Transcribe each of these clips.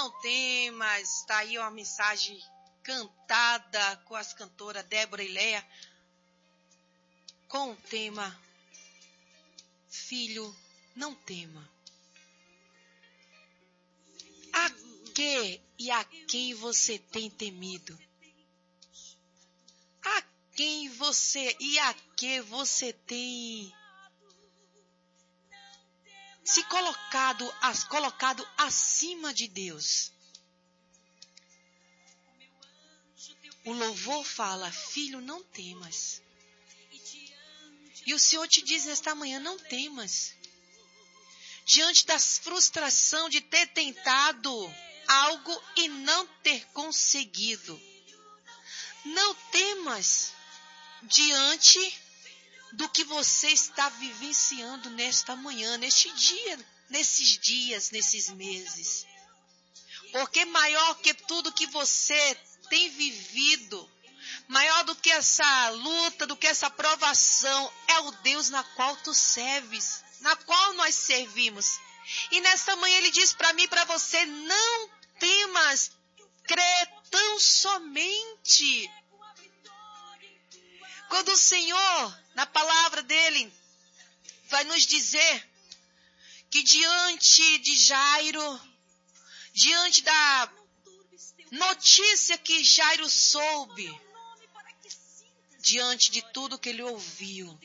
não temas. Está aí uma mensagem cantada com as cantoras Débora e Leia, com o tema Filho, não tema. A que e a quem você tem temido? A quem você e a que você tem se colocado acima de Deus? O louvor fala, filho, não temas. E o Senhor te diz nesta manhã, não temas. Diante da frustração de ter tentado algo e não ter conseguido. Não temas diante do que você está vivenciando nesta manhã, neste dia, nesses dias, nesses meses. Porque maior que tudo que você tem vivido, maior do que essa luta, do que essa provação, é o Deus na qual tu serves, na qual nós servimos. E nesta manhã ele diz para mim e para você, não temas, crê tão somente. Quando o Senhor, na palavra dele, vai nos dizer que diante de Jairo, diante da notícia que Jairo soube, diante de tudo que ele ouviu,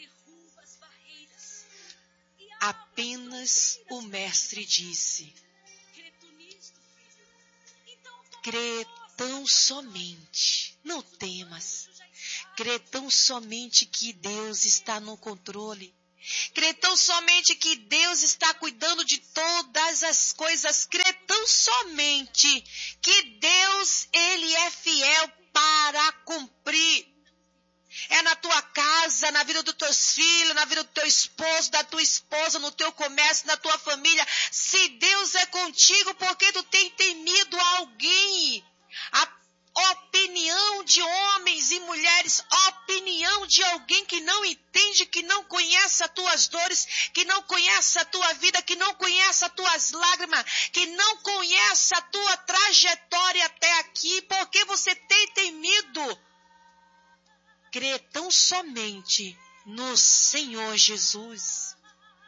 apenas o mestre disse, crê tão somente, não temas. Crê tão somente que Deus está no controle. Crê tão somente que Deus está cuidando de todas as coisas. Crê tão somente que Deus, Ele é fiel para cumprir. É na tua casa, na vida dos teus filhos, na vida do teu esposo, da tua esposa, no teu comércio, na tua família. Se Deus é contigo, por que tu tem temido alguém? A opinião de homens e mulheres, opinião de alguém que não entende, que não conhece as tuas dores, que não conhece a tua vida, que não conhece as tuas lágrimas, que não conhece a tua trajetória até aqui, porque você tem temido. Crê tão somente no Senhor Jesus.